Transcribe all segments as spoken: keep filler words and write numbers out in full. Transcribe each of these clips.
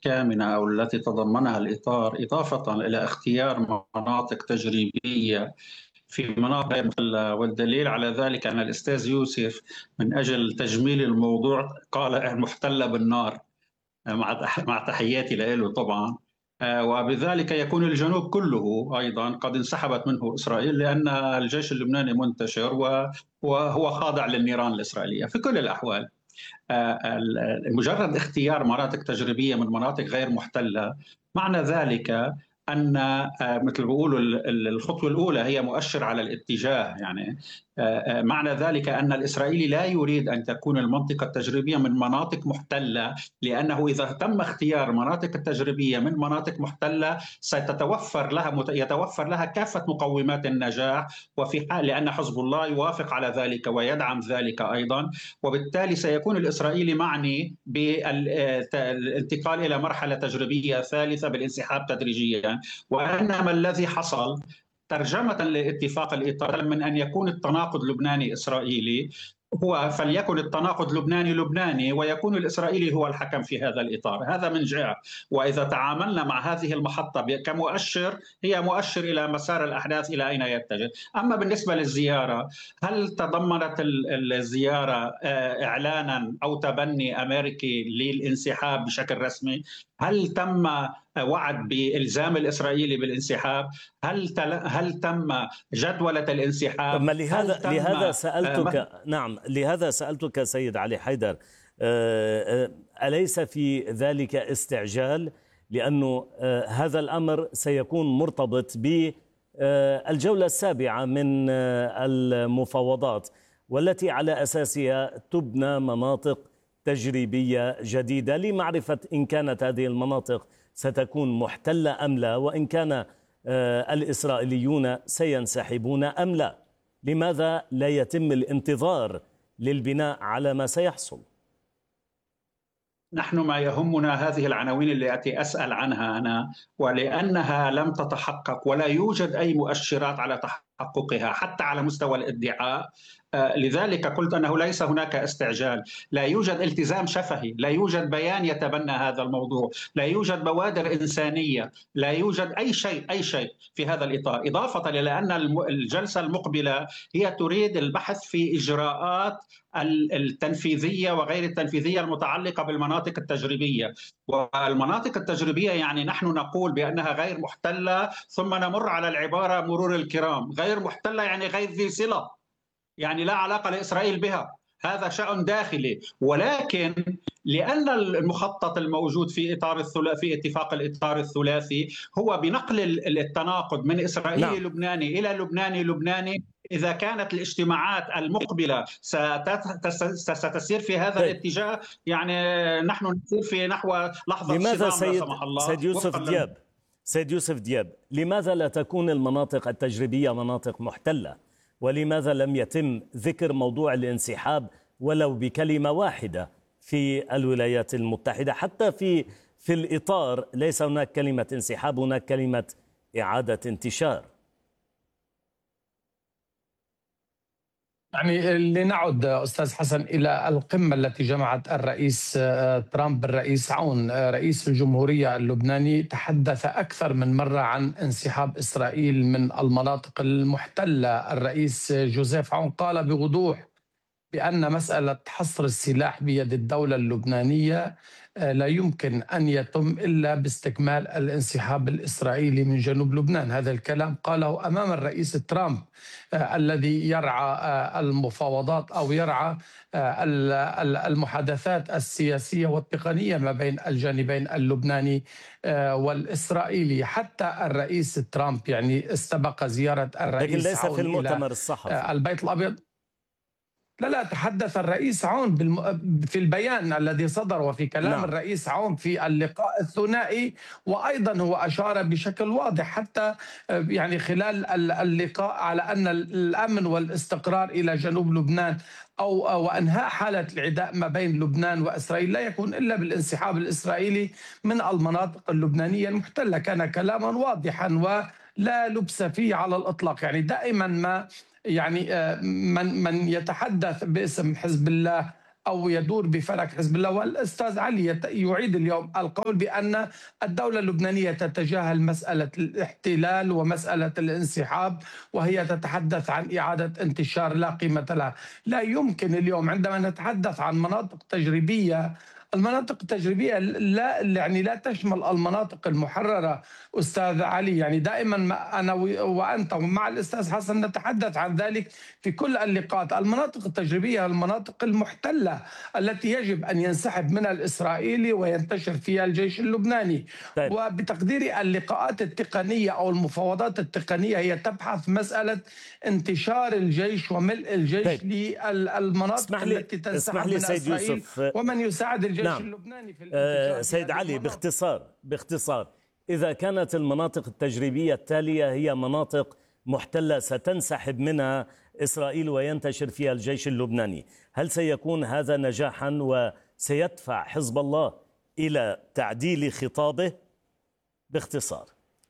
الكامنة أو التي تضمنها الإطار، إضافة إلى اختيار مناطق تجريبية في مناطق غير محتلة. والدليل على ذلك أن الأستاذ يوسف من أجل تجميل الموضوع قال محتلة بالنار، مع مع تحياتي له طبعا. وبذلك يكون الجنوب كله أيضا قد انسحبت منه إسرائيل، لأن الجيش اللبناني منتشر وهو خاضع للنيران الإسرائيلية. في كل الأحوال مجرد اختيار مناطق تجريبية من مناطق غير محتلة معنى ذلك أن مثل ما بيقولوا الخطوة الأولى هي مؤشر على الاتجاه. يعني معنى ذلك أن الإسرائيلي لا يريد أن تكون المنطقة التجريبية من مناطق محتلة، لأنه إذا تم اختيار مناطق التجريبية من مناطق محتلة ستتوفر لها يتوفر لها كافة مقومات النجاح، وفي حال لأن حزب الله يوافق على ذلك ويدعم ذلك أيضا، وبالتالي سيكون الإسرائيلي معني بالانتقال إلى مرحلة تجريبية ثالثة بالانسحاب تدريجيا. وإنما الذي حصل ترجمة لاتفاق الإطار من أن يكون التناقض لبناني إسرائيلي هو فليكن التناقض لبناني لبناني ويكون الإسرائيلي هو الحكم في هذا الإطار. هذا من جهة. وإذا تعاملنا مع هذه المحطة كمؤشر، هي مؤشر إلى مسار الأحداث إلى أين يتجه. أما بالنسبة للزيارة، هل تضمنت الزيارة إعلانا أو تبني أمريكي للانسحاب بشكل رسمي؟ هل تم وعد بإلزام الإسرائيلي بالانسحاب؟ هل تل... هل تم جدولة الانسحاب؟ ما لهذا لهذا سألتك آه نعم لهذا سألتك سيد علي حيدر، آه أليس في ذلك استعجال؟ لأنه آه هذا الأمر سيكون مرتبط بالجولة السابعة من آه المفاوضات، والتي على أساسها تبنى مناطق تجريبية جديدة لمعرفة إن كانت هذه المناطق ستكون محتلة أم لا، وإن كان الإسرائيليون سينسحبون أم لا. لماذا لا يتم الانتظار للبناء على ما سيحصل؟ نحن ما يهمنا هذه العناوين التي أسأل عنها أنا، ولأنها لم تتحقق ولا يوجد أي مؤشرات على تحققها حتى على مستوى الادعاء. لذلك قلت أنه ليس هناك استعجال، لا يوجد التزام شفهي، لا يوجد بيان يتبنى هذا الموضوع، لا يوجد بوادر إنسانية، لا يوجد أي شيء أي شيء في هذا الإطار. إضافة إلى أن الجلسة المقبلة هي تريد البحث في إجراءات التنفيذية وغير التنفيذية المتعلقة بالمناطق التجريبية. والمناطق التجريبية يعني نحن نقول بأنها غير محتلة ثم نمر على العبارة مرور الكرام. غير محتلة يعني غير ذي صلة، يعني لا علاقة لإسرائيل بها، هذا شأن داخلي. ولكن لأن المخطط الموجود في إطار الثلاثي في اتفاق الإطار الثلاثي هو بنقل التناقض من إسرائيلي نعم. لبناني إلى لبناني لبناني، إذا كانت الاجتماعات المقبلة ستسير في هذا طيب. الاتجاه، يعني نحن نسير في نحو لحظة لماذا سيد, سيد يوسف دياب سيد يوسف دياب لماذا لا تكون المناطق التجريبية مناطق محتلة؟ ولماذا لم يتم ذكر موضوع الانسحاب ولو بكلمة واحدة في الولايات المتحدة؟ حتى في في الإطار ليس هناك كلمة انسحاب، هناك كلمة إعادة انتشار. يعني لنعد أستاذ حسن إلى القمة التي جمعت الرئيس ترامب بالرئيس عون. رئيس الجمهورية اللبناني تحدث أكثر من مرة عن انسحاب إسرائيل من المناطق المحتلة. الرئيس جوزيف عون قال بوضوح بأن مسألة حصر السلاح بيد الدولة اللبنانية لا يمكن أن يتم إلا باستكمال الانسحاب الإسرائيلي من جنوب لبنان. هذا الكلام قاله أمام الرئيس ترامب الذي يرعى المفاوضات أو يرعى المحادثات السياسية والتقنية ما بين الجانبين اللبناني والإسرائيلي. حتى الرئيس ترامب يعني استبق زيارة الرئيس لكن ليس عون في المؤتمر الصحفي البيت الأبيض. لا لا تحدث الرئيس عون في البيان الذي صدر وفي كلام نعم. الرئيس عون في اللقاء الثنائي، وأيضا هو أشار بشكل واضح حتى يعني خلال اللقاء على أن الأمن والاستقرار إلى جنوب لبنان أو وأنهاء حالة العداء ما بين لبنان وإسرائيل لا يكون إلا بالانسحاب الإسرائيلي من المناطق اللبنانية المحتلة. كان كلاما واضحا ولا لبس فيه على الإطلاق. يعني دائما ما يعني من من يتحدث باسم حزب الله أو يدور بفلك حزب الله. والأستاذ علي يعيد اليوم القول بأن الدولة اللبنانية تتجاهل مسألة الاحتلال ومسألة الانسحاب، وهي تتحدث عن إعادة انتشار لا قيمة لها. لا يمكن اليوم عندما نتحدث عن مناطق تجريبية، المناطق التجريبية لا يعني لا تشمل المناطق المحررة أستاذ علي. يعني دائما ما أنا وأنت ومع الأستاذ حسن نتحدث عن ذلك في كل اللقاءات. المناطق التجريبية المناطق المحتلة التي يجب أن ينسحب منها الإسرائيلي وينتشر فيها الجيش اللبناني. طيب. وبتقديري اللقاءات التقنية أو المفاوضات التقنية هي تبحث مسألة انتشار الجيش وملء الجيش طيب. للمناطق التي تنسحب منها إسرائيل ومن يساعد الجيش نعم. اللبناني في الانتشار. سيد علي باختصار باختصار إذا كانت المناطق التجريبية التالية هي مناطق محتلة ستنسحب منها إسرائيل وينتشر فيها الجيش اللبناني، هل سيكون هذا نجاحا وسيدفع حزب الله إلى تعديل خطابه؟ باختصار.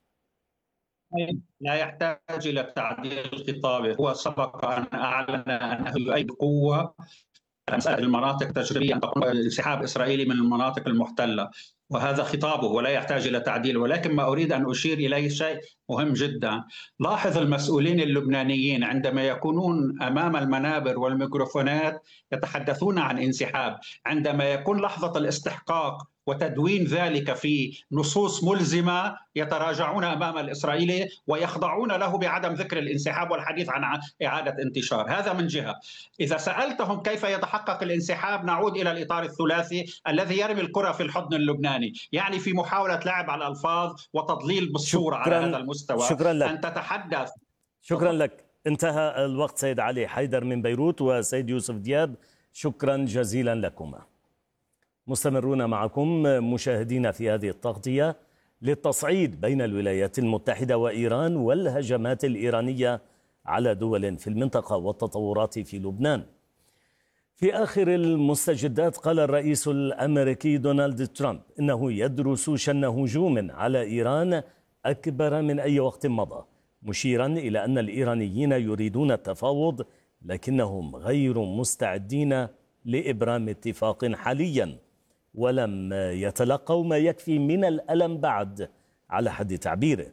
لا يحتاج إلى تعديل خطابه، هو سبق أن أعلن أنه يؤيد قوة مسألة المناطق التجريبية، انسحاب إسرائيلي من المناطق المحتلة، وهذا خطابه ولا يحتاج إلى تعديل. ولكن ما أريد أن أشير إليه شيء مهم جدا. لاحظ المسؤولين اللبنانيين عندما يكونون أمام المنابر والميكروفونات يتحدثون عن انسحاب، عندما يكون لحظة الاستحقاق وتدوين ذلك في نصوص ملزمة يتراجعون أمام الإسرائيلي ويخضعون له بعدم ذكر الانسحاب والحديث عن إعادة انتشار. هذا من جهة. إذا سألتهم كيف يتحقق الانسحاب نعود إلى الإطار الثلاثي الذي يرمي الكرة في الحضن اللبناني، يعني في محاولة لعب على الألفاظ وتضليل بالصورة على هذا المستوى. شكرا لك. أن تتحدث. شكرا لك. انتهى الوقت. سيد علي حيدر من بيروت وسيد يوسف دياب، شكرا جزيلا لكما. مستمرون معكم مشاهدين في هذه التغطية للتصعيد بين الولايات المتحدة وإيران والهجمات الإيرانية على دول في المنطقة والتطورات في لبنان. في آخر المستجدات قال الرئيس الأمريكي دونالد ترامب إنه يدرس شن هجوم على إيران أكبر من أي وقت مضى، مشيرا إلى أن الإيرانيين يريدون التفاوض لكنهم غير مستعدين لإبرام اتفاق حاليا، ولم يتلقوا ما يكفي من الألم بعد على حد تعبيره.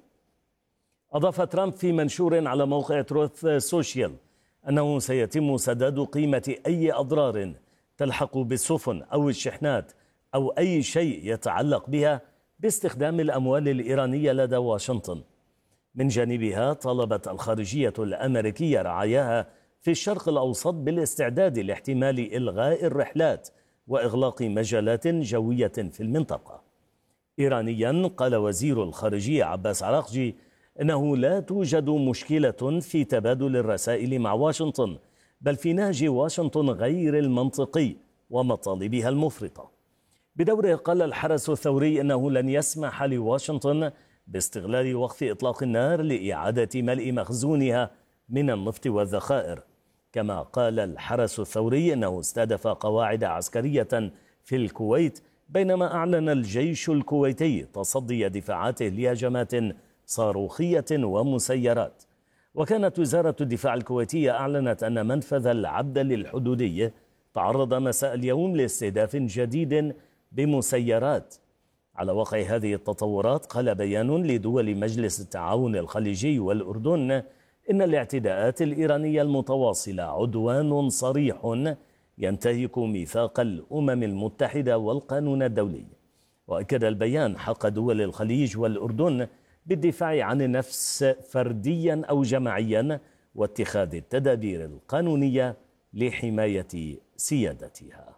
أضاف ترامب في منشور على موقع تروث سوشيال أنه سيتم سداد قيمة أي أضرار تلحق بالسفن أو الشحنات أو أي شيء يتعلق بها باستخدام الأموال الإيرانية لدى واشنطن. من جانبها طالبت الخارجية الأمريكية رعاياها في الشرق الأوسط بالاستعداد لاحتمال إلغاء الرحلات وإغلاق مجالات جوية في المنطقة. إيرانيا قال وزير الخارجية عباس عراقجي إنه لا توجد مشكلة في تبادل الرسائل مع واشنطن، بل في نهج واشنطن غير المنطقي ومطالبها المفرطة. بدوره قال الحرس الثوري إنه لن يسمح لواشنطن باستغلال وقف إطلاق النار لإعادة ملء مخزونها من النفط والذخائر. كما قال الحرس الثوري أنه استهدف قواعد عسكرية في الكويت، بينما أعلن الجيش الكويتي تصدي دفاعاته لهجمات صاروخية ومسيرات. وكانت وزارة الدفاع الكويتية أعلنت أن منفذ العبدلي الحدودي تعرض مساء اليوم لاستهداف جديد بمسيرات. على وقع هذه التطورات قال بيان لدول مجلس التعاون الخليجي والأردن إن الاعتداءات الإيرانية المتواصلة عدوان صريح ينتهك ميثاق الأمم المتحدة والقانون الدولي. وأكد البيان حق دول الخليج والأردن بالدفاع عن النفس فرديا أو جماعيا واتخاذ التدابير القانونية لحماية سيادتها.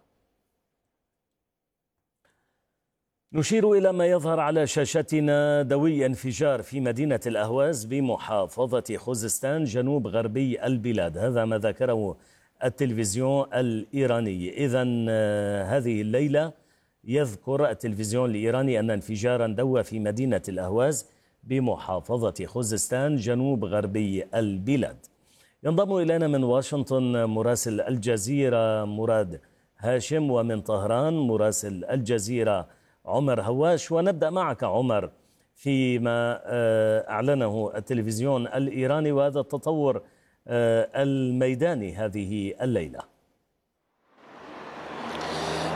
نشير إلى ما يظهر على شاشتنا دوي انفجار في مدينة الأهواز بمحافظة خوزستان جنوب غربي البلاد، هذا ما ذكره التلفزيون الإيراني. إذن هذه الليلة يذكر التلفزيون الإيراني أن انفجارا دوى في مدينة الأهواز بمحافظة خوزستان جنوب غربي البلاد. ينضم إلينا من واشنطن مراسل الجزيرة مراد هاشم، ومن طهران مراسل الجزيرة عمر هواش. ونبدأ معك عمر فيما أعلنه التلفزيون الإيراني وهذا التطور الميداني هذه الليلة.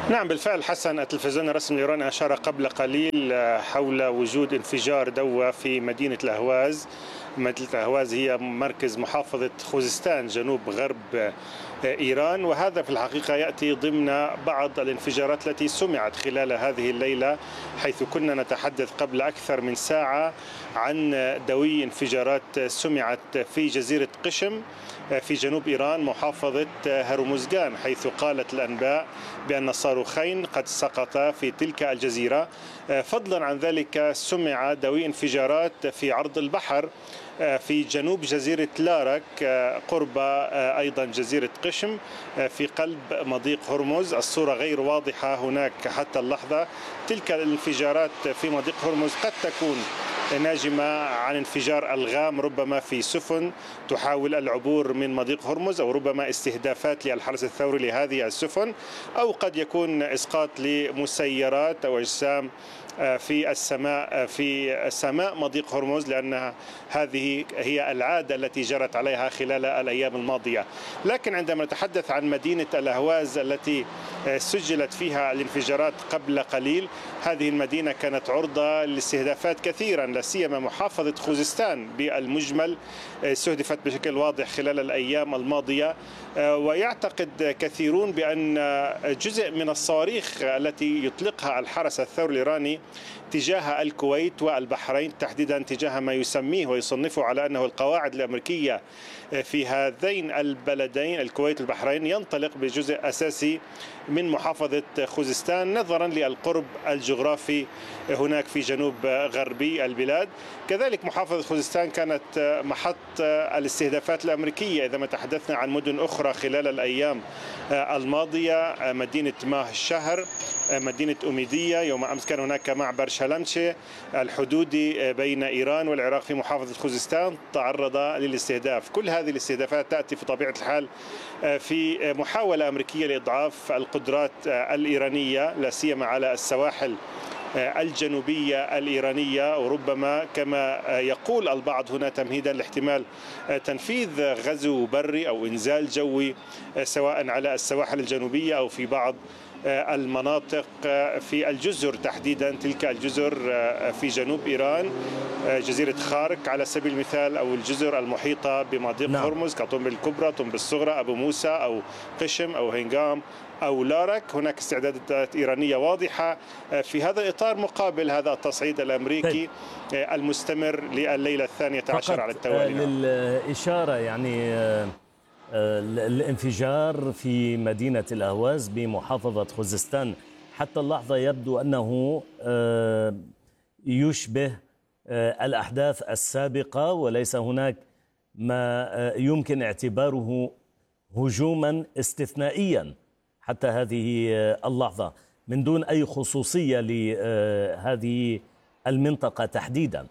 نعم بالفعل حسن، التلفزيون الرسمي الإيراني أشار قبل قليل حول وجود انفجار دوة في مدينة الأهواز. مدينة الأهواز هي مركز محافظة خوزستان جنوب غرب إيران، وهذا في الحقيقة يأتي ضمن بعض الانفجارات التي سمعت خلال هذه الليلة، حيث كنا نتحدث قبل أكثر من ساعة عن دوي انفجارات سمعت في جزيرة قشم في جنوب إيران محافظة هرمزغان، حيث قالت الأنباء بأن صاروخين قد سقطا في تلك الجزيرة. فضلا عن ذلك سمع دوي انفجارات في عرض البحر في جنوب جزيرة لارك قرب أيضا جزيرة قشم في قلب مضيق هرمز. الصورة غير واضحة هناك حتى اللحظة. تلك الانفجارات في مضيق هرمز قد تكون ناجمة عن انفجار ألغام ربما في سفن تحاول العبور من مضيق هرمز، أو ربما استهدافات للحرس الثوري لهذه السفن، أو قد يكون إسقاط لمسيرات أو أجسام في السماء في سماء مضيق هرمز، لأن هذه هي العادة التي جرت عليها خلال الأيام الماضية. لكن عندما نتحدث عن مدينة الأهواز التي سجلت فيها الانفجارات قبل قليل، هذه المدينة كانت عرضة لاستهدافات كثيرا، لا سيما محافظة خوزستان بالمجمل استهدفت بشكل واضح خلال الأيام الماضية. ويعتقد كثيرون بأن جزء من الصواريخ التي يطلقها الحرس الثوري الإيراني تجاه الكويت والبحرين، تحديدا تجاه ما يسميه ويصنفه على أنه القواعد الأمريكية في هذين البلدين الكويت والبحرين، ينطلق بجزء أساسي من محافظة خوزستان نظرا للقرب الجغرافي هناك في جنوب غربي البلاد. كذلك محافظة خوزستان كانت محط الاستهدافات الأمريكية إذا ما تحدثنا عن مدن أخرى خلال الأيام الماضية، مدينة ماه الشهر، مدينة أميدية. يوم أمس كان هناك معبر شلمشة الحدودي بين إيران والعراق في محافظة خوزستان تعرض للاستهداف. كل هذه الاستهدافات تأتي في طبيعة الحال في محاولة أمريكية لإضعاف القدرات الإيرانية، لا سيما على السواحل الجنوبية الإيرانية، وربما كما يقول البعض هنا تمهيدا لاحتمال تنفيذ غزو بري أو إنزال جوي سواء على السواحل الجنوبية أو في بعض المناطق في الجزر، تحديدا تلك الجزر في جنوب إيران، جزيرة خارك على سبيل المثال، أو الجزر المحيطة بمضيق نعم. هرمز كطنبل الكبرى، طنبل الصغرى، أبو موسى أو قشم أو هنغام أو لارك. هناك استعدادات إيرانية واضحة في هذا الإطار، مقابل هذا التصعيد الأمريكي المستمر لليلة الثانية عشر على التوالي. للإشارة يعني الانفجار في مدينة الأهواز بمحافظة خوزستان حتى اللحظة يبدو أنه يشبه الأحداث السابقة، وليس هناك ما يمكن اعتباره هجوما استثنائيا حتى هذه اللحظة من دون أي خصوصية لهذه المنطقة تحديدا.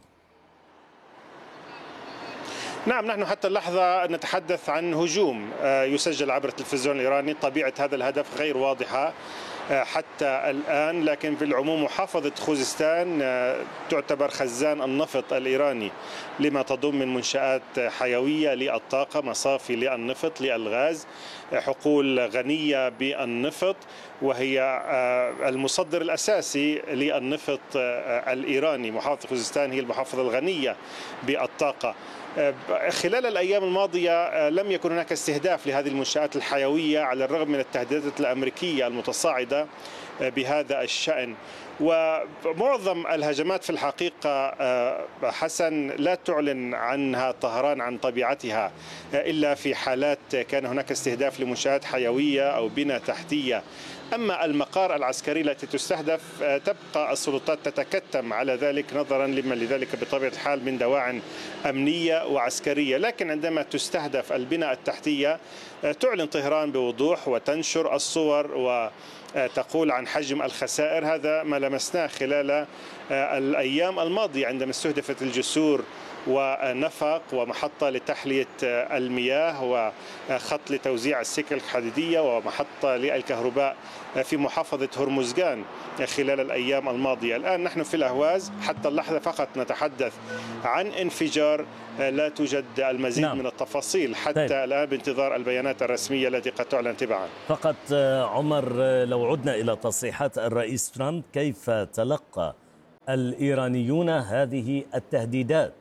نعم، نحن حتى اللحظة نتحدث عن هجوم يسجل عبر التلفزيون الإيراني. طبيعة هذا الهدف غير واضحة حتى الآن، لكن في العموم محافظة خوزستان تعتبر خزان النفط الإيراني لما تضم من منشآت حيوية للطاقة، مصافي للنفط للغاز، حقول غنية بالنفط، وهي المصدر الأساسي للنفط الإيراني. محافظة خوزستان هي المحافظة الغنية بالطاقة. خلال الأيام الماضية لم يكن هناك استهداف لهذه المنشآت الحيوية على الرغم من التهديدات الأمريكية المتصاعدة بهذا الشأن. ومعظم الهجمات في الحقيقة حسن لا تعلن عنها طهران عن طبيعتها إلا في حالات كان هناك استهداف لمنشآت حيوية أو بنى تحتية. أما المقار العسكري التي تستهدف تبقى السلطات تتكتم على ذلك نظرا لما لذلك بطبيعة الحال من دواعٍ أمنية وعسكرية. لكن عندما تستهدف البنى التحتية تعلن طهران بوضوح وتنشر الصور وتقول عن حجم الخسائر. هذا ما لمسناه خلال الأيام الماضية عندما استهدفت الجسور ونفق ومحطة لتحلية المياه وخط لتوزيع السكك الحديدية ومحطة للكهرباء في محافظة هرمزغان خلال الأيام الماضية. الآن نحن في الأهواز حتى اللحظة فقط نتحدث عن انفجار، لا توجد المزيد نعم. من التفاصيل حتى طيب. الآن بانتظار البيانات الرسمية التي قد تعلن تبعا. فقط عمر، لو لو عدنا إلى تصريحات الرئيس ترامب، كيف تلقى الإيرانيون هذه التهديدات؟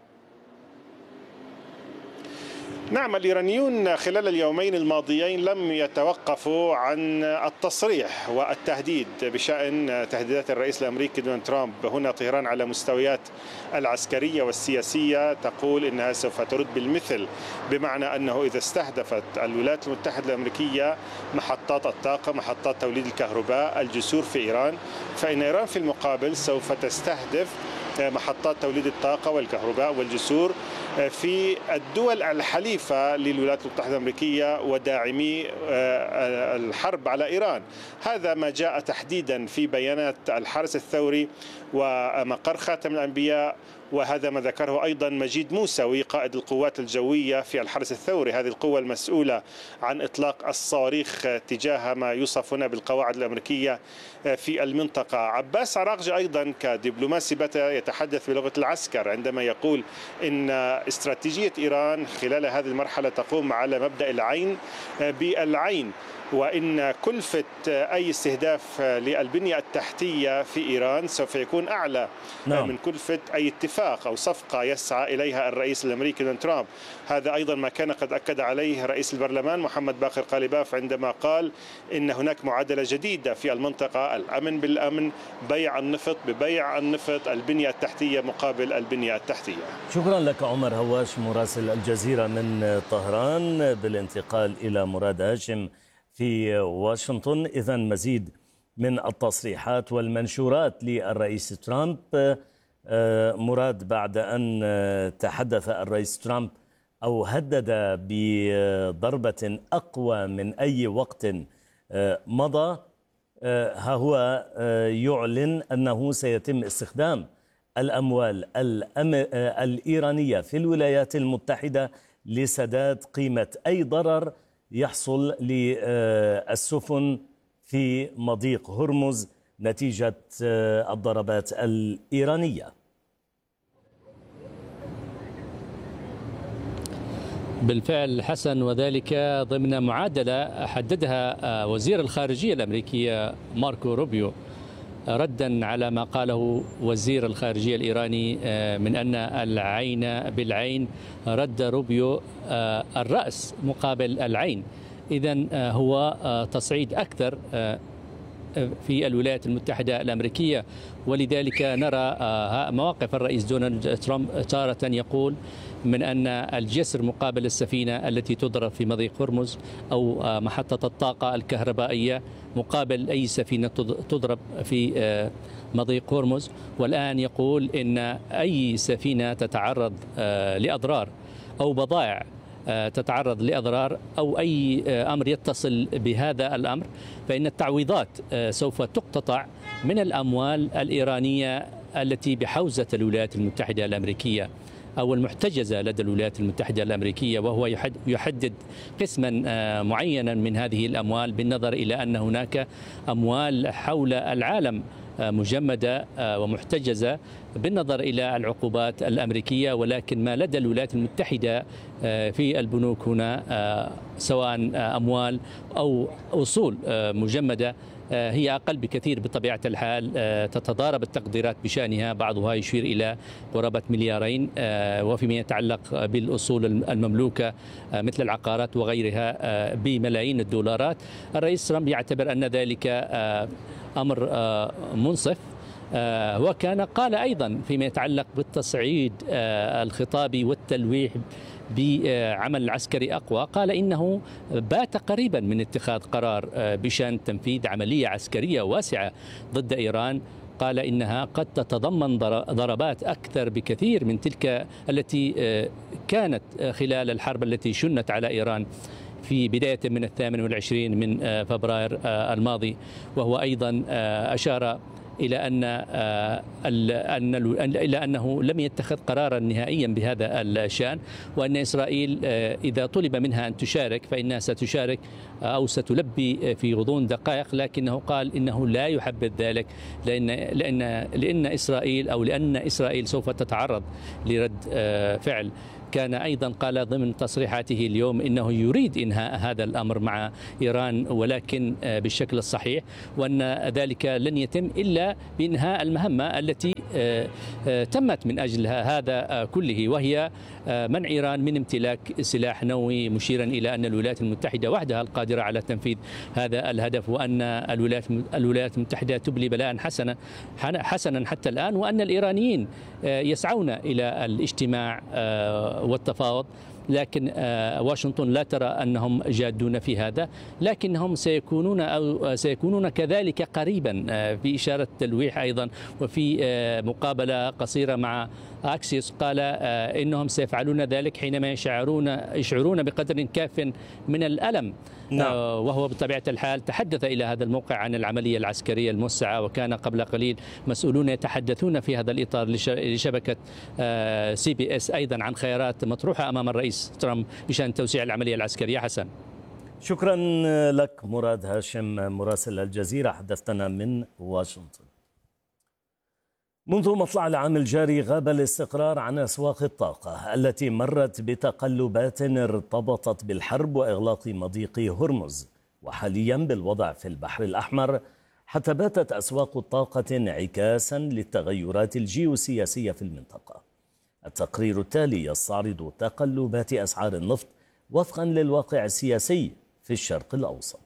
نعم، الإيرانيون خلال اليومين الماضيين لم يتوقفوا عن التصريح والتهديد بشأن تهديدات الرئيس الأمريكي دونالد ترامب. هنا طهران على مستويات العسكرية والسياسية تقول إنها سوف ترد بالمثل، بمعنى أنه إذا استهدفت الولايات المتحدة الأمريكية محطات الطاقة، محطات توليد الكهرباء، الجسور في إيران، فإن إيران في المقابل سوف تستهدف محطات توليد الطاقة والكهرباء والجسور في الدول الحليفة للولايات المتحدة الأمريكية وداعمي الحرب على إيران. هذا ما جاء تحديدا في بيانات الحرس الثوري ومقر خاتم الأنبياء، وهذا ما ذكره أيضا مجيد موسوي قائد القوات الجوية في الحرس الثوري، هذه القوة المسؤولة عن إطلاق الصواريخ تجاه ما يوصف هنا بالقواعد الأمريكية في المنطقة. عباس عراقجي أيضا كدبلوماسي بتا يتحدث بلغة العسكر عندما يقول إن استراتيجية إيران خلال هذه المرحلة تقوم على مبدأ العين بالعين، وإن كلفة أي استهداف للبنية التحتية في إيران سوف يكون أعلى نعم. من كلفة أي اتفاق أو صفقة يسعى إليها الرئيس الأمريكي دونالد ترامب. هذا أيضا ما كان قد أكد عليه رئيس البرلمان محمد باقر قالباف عندما قال إن هناك معادلة جديدة في المنطقة، الأمن بالأمن، بيع النفط ببيع النفط، البنية التحتية مقابل البنية التحتية. شكرا لك عمر هواش مراسل الجزيرة من طهران. بالانتقال إلى مراد هاشم في واشنطن، إذن مزيد من التصريحات والمنشورات للرئيس ترامب. مراد، بعد أن تحدث الرئيس ترامب أو هدد بضربة أقوى من أي وقت مضى، ها هو يعلن أنه سيتم استخدام الأموال الإيرانية في الولايات المتحدة لسداد قيمة أي ضرر يحصل للسفن في مضيق هرمز نتيجة الضربات الإيرانية. بالفعل حسن، وذلك ضمن معادلة حددها وزير الخارجية الأمريكية ماركو روبيو ردا على ما قاله وزير الخارجية الإيراني من أن العين بالعين. رد روبيو الرأس مقابل العين. إذن هو تصعيد أكثر في الولايات المتحدة الأمريكية، ولذلك نرى مواقف الرئيس دونالد ترامب تارة يقول من أن الجسر مقابل السفينة التي تضرب في مضيق هرمز أو محطة الطاقة الكهربائية مقابل أي سفينة تضرب في مضيق هرمز، والآن يقول إن أي سفينة تتعرض لأضرار أو بضائع تتعرض لأضرار أو أي أمر يتصل بهذا الأمر فإن التعويضات سوف تقتطع من الأموال الإيرانية التي بحوزة الولايات المتحدة الأمريكية أو المحتجزة لدى الولايات المتحدة الأمريكية، وهو يحدد قسما معينا من هذه الأموال بالنظر إلى أن هناك أموال حول العالم مجمدة ومحتجزة بالنظر إلى العقوبات الأمريكية، ولكن ما لدى الولايات المتحدة في البنوك هنا سواء أموال أو أصول مجمدة هي أقل بكثير بطبيعة الحال، تتضارب التقديرات بشأنها، بعضها يشير إلى قرابة مليارين، وفيما يتعلق بالأصول المملوكة مثل العقارات وغيرها بملايين الدولارات. الرئيس ترامب يعتبر أن ذلك أمر منصف، وكان قال أيضا فيما يتعلق بالتصعيد الخطابي والتلويح بعمل العسكري أقوى، قال إنه بات قريبا من اتخاذ قرار بشأن تنفيذ عملية عسكرية واسعة ضد إيران. قال إنها قد تتضمن ضربات أكثر بكثير من تلك التي كانت خلال الحرب التي شنت على إيران في بداية من الثامن والعشرين من فبراير الماضي. وهو أيضا أشار إلى أن إلى أنه لم يتخذ قرارا نهائيا بهذا الشأن، وأن إسرائيل إذا طلب منها أن تشارك فإنها ستشارك أو ستلبي في غضون دقائق، لكنه قال إنه لا يحبذ ذلك لأن لأن لأن إسرائيل أو لأن إسرائيل سوف تتعرض لرد فعل. كان أيضا قال ضمن تصريحاته اليوم إنه يريد إنهاء هذا الأمر مع إيران، ولكن بالشكل الصحيح، وأن ذلك لن يتم إلا بإنهاء المهمة التي تمت من أجل هذا كله، وهي منع إيران من امتلاك سلاح نووي، مشيرا إلى أن الولايات المتحدة وحدها القادرة على تنفيذ هذا الهدف، وأن الولايات الولايات المتحدة تبلي بلاء حسنا حسنا حتى الآن، وأن الإيرانيين يسعون إلى الاجتماع والتفاوض، لكن واشنطن لا ترى أنهم جادون في هذا، لكنهم سيكونون أو سيكونون كذلك قريبا. في إشارة تلويح أيضا وفي مقابلة قصيرة مع أكسيوس قال إنهم سيفعلون ذلك حينما يشعرون يشعرون بقدر كاف من الألم. نعم. وهو بطبيعة الحال تحدث إلى هذا الموقع عن العملية العسكرية الموسعة، وكان قبل قليل مسؤولون يتحدثون في هذا الإطار لشبكة سي بي اس أيضا عن خيارات مطروحة أمام الرئيس ترامب بشأن توسيع العملية العسكرية. حسن، شكرا لك مراد هاشم مراسل الجزيرة، حدثتنا من واشنطن. منذ مطلع العام الجاري غاب الاستقرار عن أسواق الطاقة التي مرت بتقلبات ارتبطت بالحرب وإغلاق مضيق هرمز، وحاليا بالوضع في البحر الأحمر، حتى باتت أسواق الطاقة انعكاسا للتغيرات الجيوسياسية في المنطقة. التقرير التالي يستعرض تقلبات أسعار النفط وفقا للواقع السياسي في الشرق الأوسط.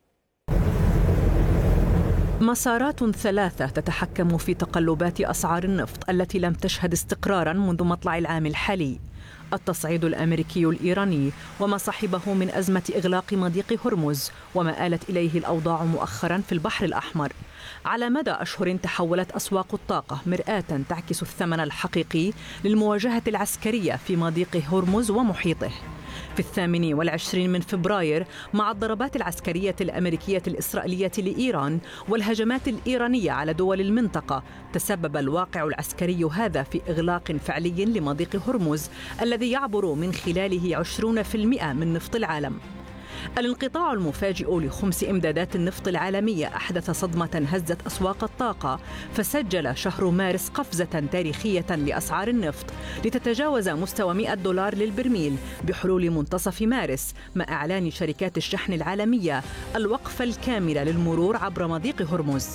مسارات ثلاثة تتحكم في تقلبات أسعار النفط التي لم تشهد استقرارا منذ مطلع العام الحالي: التصعيد الأمريكي الإيراني وما صحبه من أزمة إغلاق مضيق هرمز وما آلت إليه الأوضاع مؤخرا في البحر الأحمر. على مدى أشهر تحولت أسواق الطاقة مرآة تعكس الثمن الحقيقي للمواجهة العسكرية في مضيق هرمز ومحيطه. في الثامن والعشرين من فبراير، مع الضربات العسكرية الأمريكية الإسرائيلية لإيران والهجمات الإيرانية على دول المنطقة، تسبب الواقع العسكري هذا في إغلاق فعلي لمضيق هرمز الذي يعبر من خلاله عشرين بالمئة من نفط العالم. الانقطاع المفاجئ لخمس إمدادات النفط العالمية أحدث صدمة هزت أسواق الطاقة، فسجل شهر مارس قفزة تاريخية لأسعار النفط لتتجاوز مستوى مئة دولار للبرميل بحلول منتصف مارس، مع إعلان شركات الشحن العالمية الوقف الكامل للمرور عبر مضيق هرمز.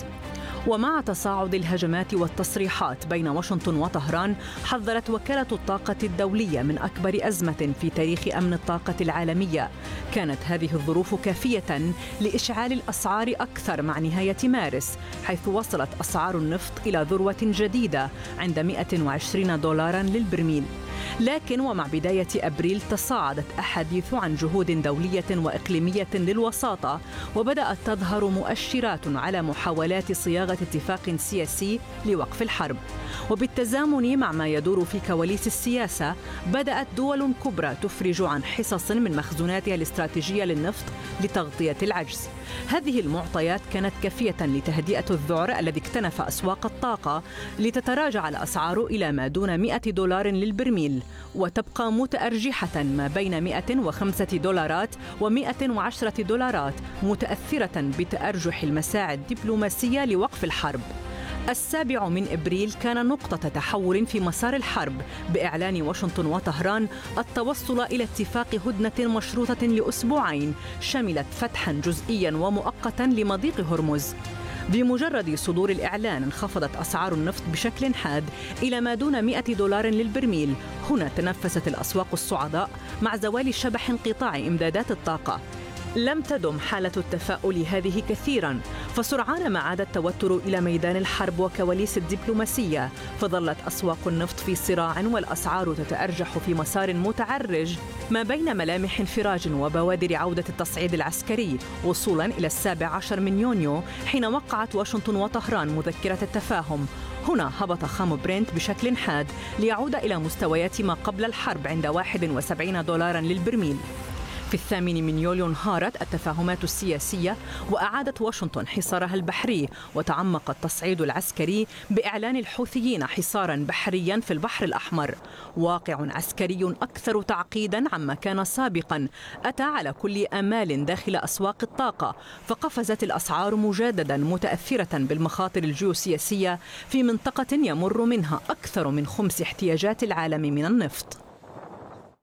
ومع تصاعد الهجمات والتصريحات بين واشنطن وطهران، حذرت وكالة الطاقة الدولية من أكبر أزمة في تاريخ أمن الطاقة العالمية. كانت هذه الظروف كافية لإشعال الأسعار أكثر مع نهاية مارس، حيث وصلت أسعار النفط إلى ذروة جديدة عند مئة وعشرين دولارا للبرميل. لكن ومع بداية أبريل تصاعدت أحاديث عن جهود دولية وإقليمية للوساطة، وبدأت تظهر مؤشرات على محاولات صياغة اتفاق سياسي لوقف الحرب. وبالتزامن مع ما يدور في كواليس السياسة، بدأت دول كبرى تفرج عن حصص من مخزوناتها الاستراتيجية للنفط لتغطية العجز. هذه المعطيات كانت كافية لتهدئة الذعر الذي اكتنف أسواق الطاقة لتتراجع الأسعار إلى ما دون مئة دولار للبرميل، وتبقى متأرجحة ما بين مئة وخمسة دولارات ومئة وعشرة دولارات، متأثرة بتأرجح المساعي الدبلوماسية لوقف الحرب. السابع من إبريل كان نقطة تحول في مسار الحرب بإعلان واشنطن وطهران التوصل إلى اتفاق هدنة مشروطة لأسبوعين شملت فتحا جزئيا ومؤقتا لمضيق هرمز. بمجرد صدور الإعلان انخفضت أسعار النفط بشكل حاد إلى ما دون مئة دولار للبرميل. هنا تنفست الأسواق الصعداء مع زوال شبح انقطاع إمدادات الطاقة. لم تدم حالة التفاؤل هذه كثيرا، فسرعان ما عاد التوتر إلى ميدان الحرب وكواليس الدبلوماسية، فظلت أسواق النفط في صراع والأسعار تتأرجح في مسار متعرج ما بين ملامح انفراج وبوادر عودة التصعيد العسكري، وصولا إلى السابع عشر من يونيو حين وقعت واشنطن وطهران مذكرة التفاهم. هنا هبط خام برنت بشكل حاد ليعود إلى مستويات ما قبل الحرب عند واحد وسبعين دولارا للبرميل. في الثامن من يوليو انهارت التفاهمات السياسية وأعادت واشنطن حصارها البحري، وتعمق التصعيد العسكري بإعلان الحوثيين حصارا بحريا في البحر الأحمر. واقع عسكري أكثر تعقيدا عما كان سابقا أتى على كل آمال داخل أسواق الطاقة، فقفزت الأسعار مجددا متأثرة بالمخاطر الجيوسياسية في منطقة يمر منها أكثر من خمس احتياجات العالم من النفط.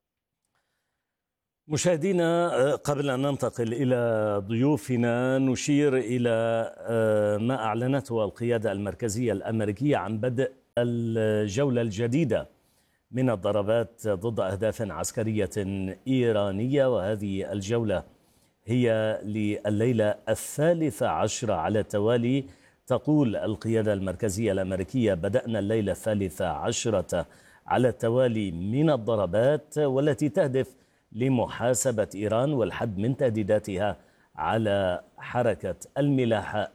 مشاهدينا، قبل أن ننتقل إلى ضيوفنا نشير إلى ما أعلنته القيادة المركزية الأمريكية عن بدء الجولة الجديدة من الضربات ضد أهداف عسكرية إيرانية، وهذه الجولة هي لليلة الثالثة عشرة على التوالي. تقول القيادة المركزية الأمريكية: بدأنا الليلة الثالثة عشرة على التوالي من الضربات، والتي تهدف لمحاسبة إيران والحد من تهديداتها على حركة الملاحة